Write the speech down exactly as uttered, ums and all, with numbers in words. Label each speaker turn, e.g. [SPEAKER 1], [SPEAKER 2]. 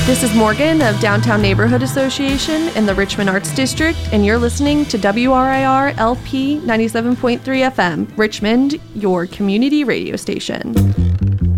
[SPEAKER 1] This is Morgan of Downtown Neighborhood Association in the Richmond Arts District, and you're listening to W R I R L P ninety-seven point three F M, Richmond, your community radio station.